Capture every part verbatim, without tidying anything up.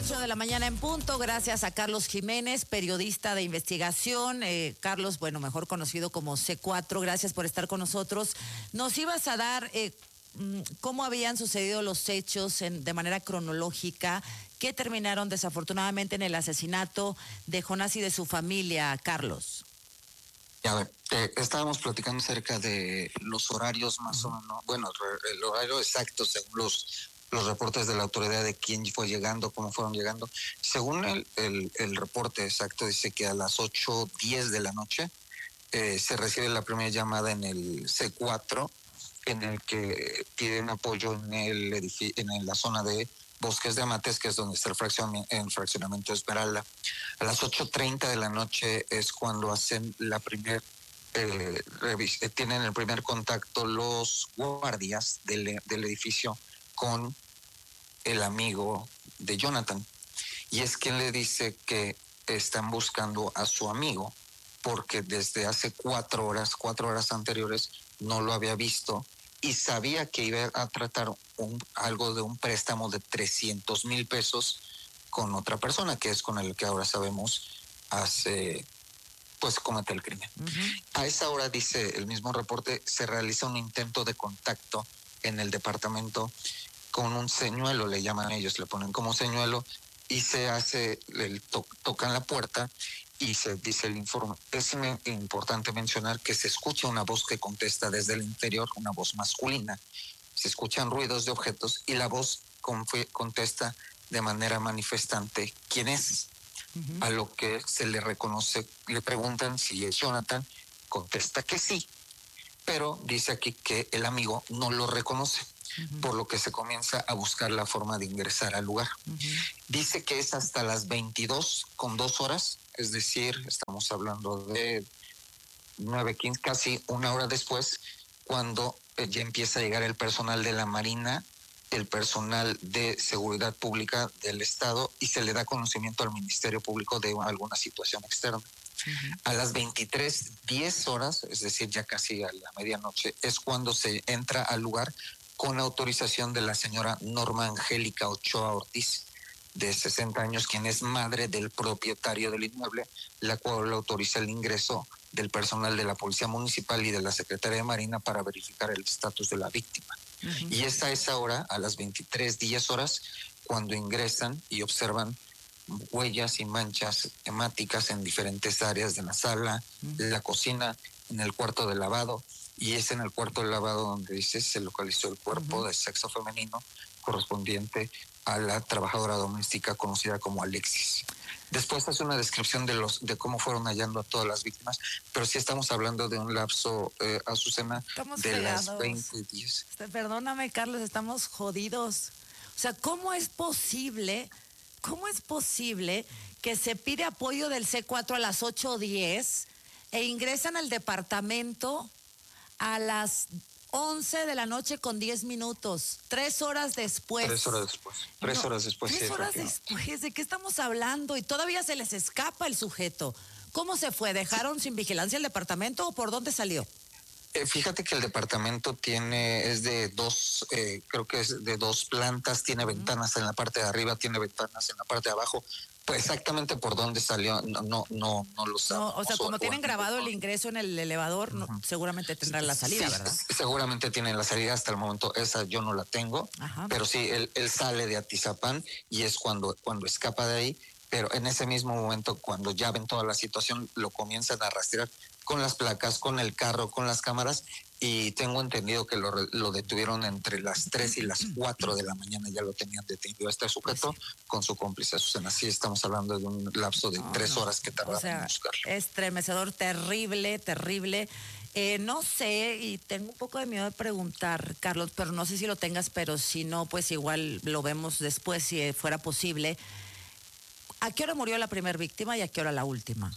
ocho de la mañana en punto, gracias a Carlos Jiménez, periodista de investigación. Eh, Carlos, bueno, mejor conocido como C cuatro, gracias por estar con nosotros. Nos ibas a dar eh, cómo habían sucedido los hechos en, de manera cronológica, que terminaron desafortunadamente en el asesinato de Jonás y de su familia, Carlos. A ver, eh, estábamos platicando acerca de los horarios más o menos, bueno, el horario exacto según los, los reportes de la autoridad de quién fue llegando, cómo fueron llegando. Según el, el, el reporte exacto, dice que a las ocho diez de la noche eh, se recibe la primera llamada en el C cuatro, en el que piden apoyo en, el edificio, en la zona de Bosques de Amates, que es donde está el, fraccion, el fraccionamiento Esmeralda. A las ocho treinta de la noche es cuando hacen la primer, eh, revis, eh, tienen el primer contacto los guardias del, del edificio con el amigo de Jonathan. Y es quien le dice que están buscando a su amigo, porque desde hace cuatro horas, cuatro horas anteriores, no lo había visto y sabía que iba a tratar un, algo de un préstamo de trescientos mil pesos con otra persona, que es con el que ahora sabemos hace, pues comete el crimen. Uh-huh. A esa hora, dice el mismo reporte, se realiza un intento de contacto en el departamento con un señuelo, le llaman ellos, le ponen como señuelo, y se hace, le to, tocan la puerta y se dice el informe. Es importante mencionar que se escucha una voz que contesta desde el interior, una voz masculina. Se escuchan ruidos de objetos y la voz contesta de manera manifestante quién es. Uh-huh. A lo que se le reconoce, le preguntan si es Jonathan, contesta que sí, pero dice aquí que el amigo no lo reconoce. Uh-huh. Por lo que se comienza a buscar la forma de ingresar al lugar. Uh-huh. Dice que es hasta las veintidós con dos horas, es decir, estamos hablando de nueve quince, casi una hora después, cuando ya empieza a llegar el personal de la Marina, el personal de Seguridad Pública del Estado, y se le da conocimiento al Ministerio Público de alguna situación externa. Uh-huh. A las veintitrés diez horas, es decir, ya casi a la medianoche, es cuando se entra al lugar con autorización de la señora Norma Angélica Ochoa Ortiz, de sesenta años, quien es madre del propietario del inmueble, la cual autoriza el ingreso del personal de la Policía Municipal y de la Secretaría de Marina para verificar el estatus de la víctima. Uh-huh. Y es a esa hora, a las veintitrés diez horas, cuando ingresan y observan huellas y manchas hemáticas en diferentes áreas de la sala, uh-huh. de la cocina, en el cuarto de lavado. Y es en el cuarto de lavado donde dice se localizó el cuerpo uh-huh. de sexo femenino correspondiente a la trabajadora doméstica conocida como Alexis. Después hace una descripción de los de cómo fueron hallando a todas las víctimas, pero sí estamos hablando de un lapso, eh, Azucena, estamos de fregados. Las veinte diez. Perdóname, Carlos, estamos jodidos. O sea, ¿cómo es posible, cómo es posible que se pide apoyo del C cuatro a las ocho diez e ingresan al departamento a las once de la noche con diez minutos, tres horas después? Tres horas después, tres no, horas después. Tres sí, horas después, ¿de qué estamos hablando? Y todavía se les escapa el sujeto. ¿Cómo se fue? ¿Dejaron sí. sin vigilancia el departamento o por dónde salió? Eh, fíjate que el departamento tiene, es de dos, eh, creo que es de dos plantas, tiene uh-huh. ventanas en la parte de arriba, tiene ventanas en la parte de abajo. Pues exactamente por dónde salió, no, no, no, no lo sabemos. No, o sea, como o, tienen grabado el ingreso en el elevador, no, uh-huh. seguramente tendrán la salida, sí, ¿verdad? Seguramente tienen la salida, hasta el momento esa yo no la tengo, Ajá. pero sí, él, él sale de Atizapán y es cuando, cuando escapa de ahí, pero en ese mismo momento, cuando ya ven toda la situación, lo comienzan a rastrear con las placas, con el carro, con las cámaras, y tengo entendido que lo, lo detuvieron entre las tres y las cuatro de la mañana, ya lo tenían detenido a este sujeto sí. con su cómplice Susana. Así estamos hablando de un lapso de no, tres no. horas que tardaron o sea, en buscarlo. Es estremecedor, terrible, terrible. Eh, no sé, y tengo un poco de miedo de preguntar, Carlos, pero no sé si lo tengas, pero si no, pues igual lo vemos después, si fuera posible. ¿A qué hora murió la primera víctima y a qué hora la última?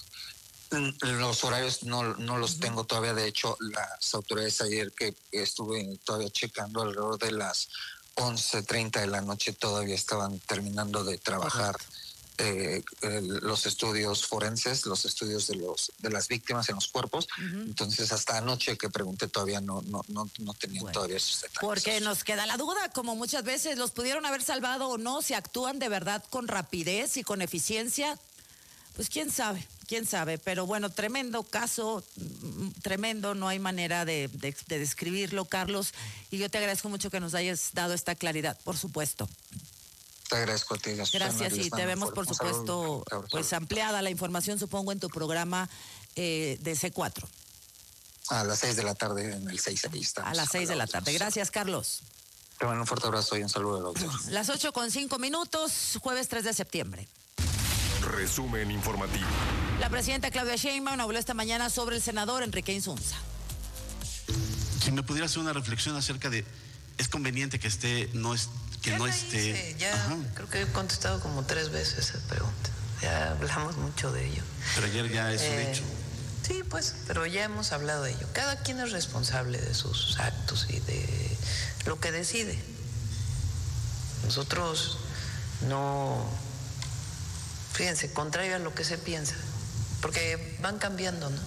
Los horarios no, no los uh-huh. tengo todavía. De hecho, las autoridades ayer que estuve todavía checando alrededor de las once treinta de la noche todavía estaban terminando de trabajar. Correcto. eh, el, los estudios forenses, los estudios de los de las víctimas en los cuerpos. Uh-huh. Entonces, hasta anoche que pregunté todavía no no no, no tenían bueno, todavía esos detalles. Porque nos queda la duda, como muchas veces los pudieron haber salvado o no, si actúan de verdad con rapidez y con eficiencia, pues quién sabe, quién sabe. Pero bueno, tremendo caso, tremendo, no hay manera de, de, de describirlo, Carlos, y yo te agradezco mucho que nos hayas dado esta claridad, por supuesto. Te agradezco a ti. Gracias, y te vemos, por supuesto, pues ampliada la información, supongo, en tu programa eh, de C cuatro. A las seis de la tarde, en el seis, ahí estamos. A las seis de la tarde. Gracias, Carlos. Te mando un fuerte abrazo y un saludo al doctor. Las ocho con cinco minutos, jueves tres de septiembre. Resumen informativo. La presidenta Claudia Sheinbaum habló esta mañana sobre el senador Enrique Insunza. Si me pudiera hacer una reflexión acerca de, ¿es conveniente que esté, no es, que ya no la esté? Hice, ya Ajá. Creo que he contestado como tres veces esa pregunta. Ya hablamos mucho de ello. Pero ayer ya es un eh, hecho. Sí, pues, pero ya hemos hablado de ello. Cada quien es responsable de sus actos y de lo que decide. Nosotros no, fíjense, contrario a lo que se piensa, porque van cambiando, ¿no?,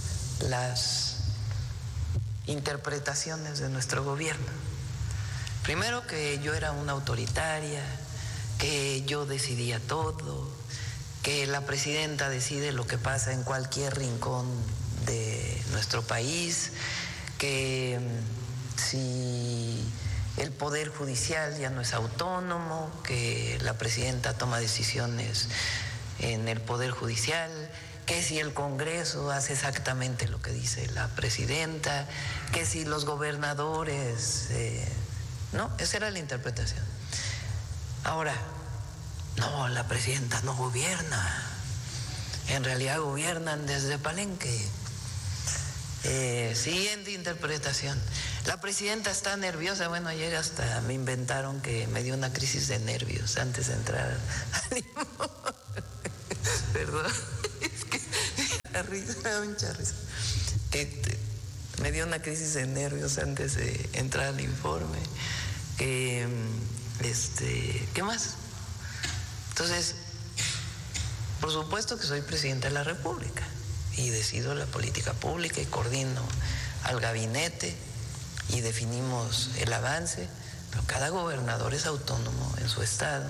las interpretaciones de nuestro gobierno. Primero que yo era una autoritaria, que yo decidía todo, que la presidenta decide lo que pasa en cualquier rincón de nuestro país, que si el Poder Judicial ya no es autónomo, que la presidenta toma decisiones en el Poder Judicial, que si el Congreso hace exactamente lo que dice la presidenta, que si los gobernadores... Eh, no, esa era la interpretación. Ahora, no, la presidenta no gobierna. En realidad gobiernan desde Palenque. Eh, siguiente interpretación. La presidenta está nerviosa. Bueno, ayer hasta me inventaron que me dio una crisis de nervios antes de entrar al informe. Perdón. Es que la risa, me da mucha risa. Que me dio una crisis de nervios antes de entrar al informe. Que, este, ¿qué más? Entonces, por supuesto que soy presidenta de la República y decido la política pública y coordino al gabinete y definimos el avance, pero cada gobernador es autónomo en su estado,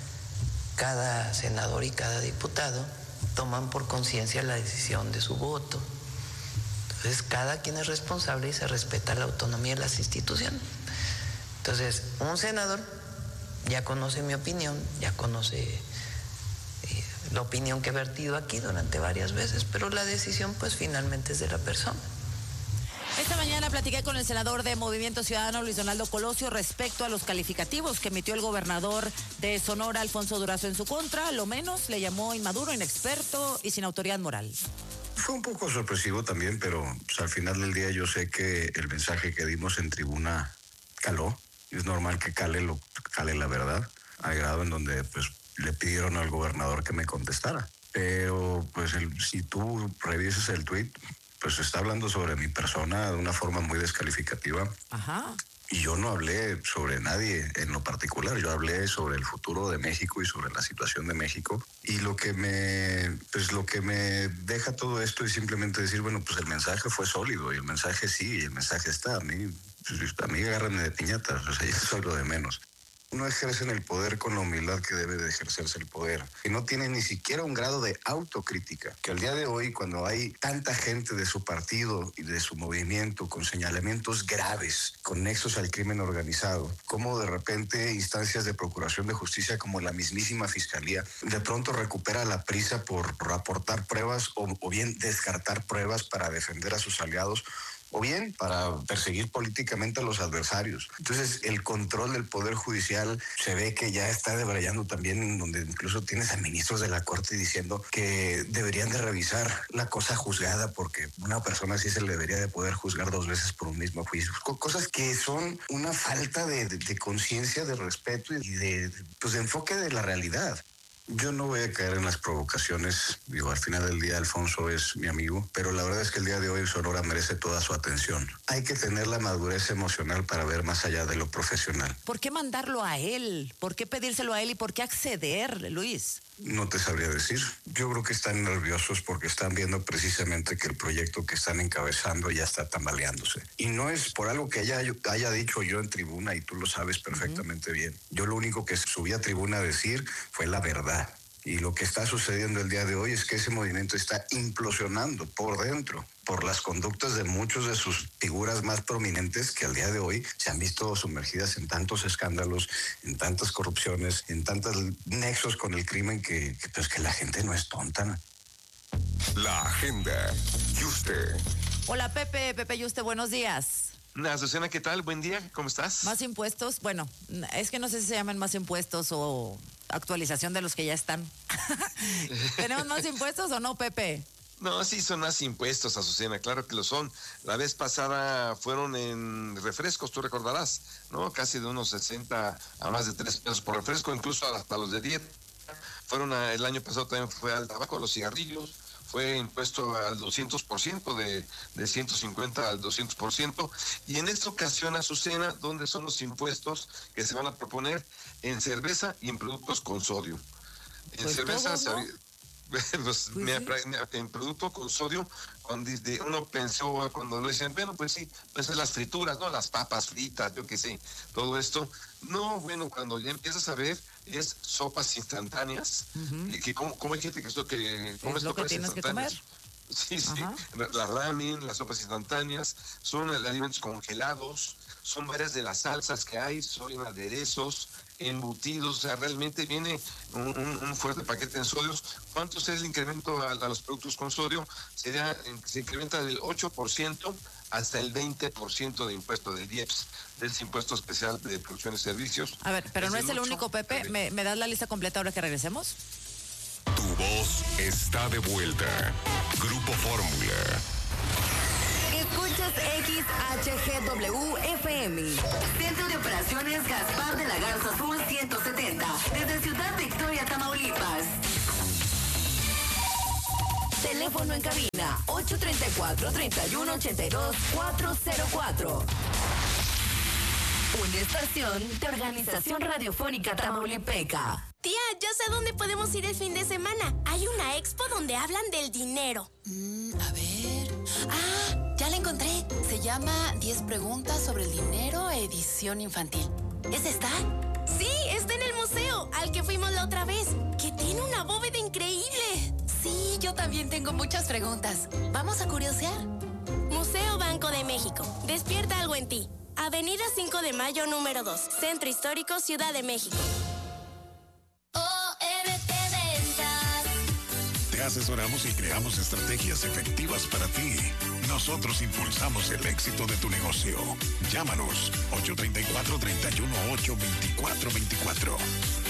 cada senador y cada diputado toman por conciencia la decisión de su voto. Entonces, cada quien es responsable y se respeta la autonomía de las instituciones. Entonces, un senador ya conoce mi opinión, ya conoce eh, la opinión que he vertido aquí durante varias veces, pero la decisión pues finalmente es de la persona. Esta mañana platiqué con el senador de Movimiento Ciudadano, Luis Donaldo Colosio, respecto a los calificativos que emitió el gobernador de Sonora, Alfonso Durazo, en su contra. Lo menos le llamó inmaduro, inexperto y sin autoridad moral. Fue un poco sorpresivo también, pero pues, al final del día yo sé que el mensaje que dimos en tribuna caló. Es normal que cale, lo, cale la verdad, al grado en donde pues le pidieron al gobernador que me contestara. Pero pues el, si tú revisas el tuit, pues está hablando sobre mi persona de una forma muy descalificativa. Ajá. Y yo no hablé sobre nadie en lo particular, yo hablé sobre el futuro de México y sobre la situación de México. Y lo que me, pues lo que me deja todo esto es simplemente decir, bueno, pues el mensaje fue sólido y el mensaje sí, y el mensaje está. A mí, pues, a mí agárrenme de piñatas, o sea, yo soy lo de menos. No ejercen el poder con la humildad que debe de ejercerse el poder. Y no tienen ni siquiera un grado de autocrítica. Que al día de hoy, cuando hay tanta gente de su partido y de su movimiento con señalamientos graves, con nexos al crimen organizado, como de repente instancias de procuración de justicia como la mismísima Fiscalía, de pronto recupera la prisa por aportar pruebas o, o bien descartar pruebas para defender a sus aliados, o bien para perseguir políticamente a los adversarios. Entonces, el control del Poder Judicial se ve que ya está debrayando también, en donde incluso tienes a ministros de la Corte diciendo que deberían de revisar la cosa juzgada, porque una persona así se le debería de poder juzgar dos veces por un mismo juicio. Cosas que son una falta de, de, de conciencia, de respeto y de, pues, de enfoque de la realidad. Yo no voy a caer en las provocaciones. Digo, al final del día Alfonso es mi amigo, pero la verdad es que el día de hoy Sonora merece toda su atención. Hay que tener la madurez emocional para ver más allá de lo profesional. ¿Por qué mandarlo a él? ¿Por qué pedírselo a él y por qué acceder, Luis? No te sabría decir. Yo creo que están nerviosos porque están viendo precisamente que el proyecto que están encabezando ya está tambaleándose. Y no es por algo que haya, haya dicho yo en tribuna, y tú lo sabes perfectamente uh-huh. bien. Yo lo único que subí a tribuna a decir fue la verdad. Y lo que está sucediendo el día de hoy es que ese movimiento está implosionando por dentro, por las conductas de muchos de sus figuras más prominentes que al día de hoy se han visto sumergidas en tantos escándalos, en tantas corrupciones, en tantos nexos con el crimen que, que, pues, que la gente no es tonta. La agenda. Yuste. Hola, Pepe. Pepe Yuste, buenos días. Azucena, ¿qué tal? Buen día, ¿cómo estás? Más impuestos, bueno, es que no sé si se llaman más impuestos o actualización de los que ya están. ¿Tenemos más impuestos o no, Pepe? No, sí son más impuestos, Azucena, claro que lo son. La vez pasada fueron en refrescos, tú recordarás, ¿no? Casi de unos sesenta a más de tres pesos por refresco, incluso hasta los de dieta. Fueron a, el año pasado también fue al tabaco, a los cigarrillos. Fue impuesto al doscientos por ciento, de, de ciento cincuenta al doscientos por ciento. Y en esta ocasión, Azucena, ¿dónde son los impuestos que se van a proponer? En cerveza y en productos con sodio. En pues cerveza, todo, ¿no? pues, pues me, sí. En producto con sodio, cuando uno pensó, cuando lo dicen, bueno, pues sí, pues las frituras, ¿no? Las papas fritas, yo qué sé, todo esto. No, bueno, cuando ya empiezas a ver, es sopas instantáneas. Uh-huh. Y que cómo, cómo hay gente que esto que come es lo que tienes que comer. Sí, sí, la ramen, las sopas instantáneas, son alimentos congelados, son varias de las salsas que hay, son aderezos, embutidos, o sea, realmente viene un, un, un fuerte paquete en sodios. ¿Cuánto es el incremento a, a los productos con sodio? Sería, se incrementa del ocho por ciento hasta el veinte por ciento de impuesto del I E P S, del impuesto especial de producción y servicios. A ver, pero es no es el único, Pepe, ¿Me, ¿me das la lista completa ahora que regresemos? Tu voz está de vuelta. Grupo Fórmula. Escuchas X H G W F M. Centro de Operaciones Gaspar de la Garza Sur ciento setenta. Desde Ciudad Victoria, Tamaulipas. Teléfono en cabina ocho tres cuatro, tres uno ocho dos, cuatro cero cuatro. Una estación de Organización Radiofónica Tamaulipeca. Tía, ya sé dónde podemos ir el fin de semana. Hay una expo donde hablan del dinero. Mm, a ver... Ah, ya la encontré. Se llama diez preguntas sobre el dinero, edición infantil. ¿Es esta? Sí, está en el museo, al que fuimos la otra vez, que tiene una bóveda increíble. Sí, yo también tengo muchas preguntas. ¿Vamos a curiosear? Museo Banco de México. Despierta algo en ti. Avenida cinco de Mayo, número dos. Centro Histórico, Ciudad de México. O R T Ventas. Te asesoramos y creamos estrategias efectivas para ti. Nosotros impulsamos el éxito de tu negocio. Llámanos ocho tres cuatro, tres uno ocho, dos cuatro dos cuatro.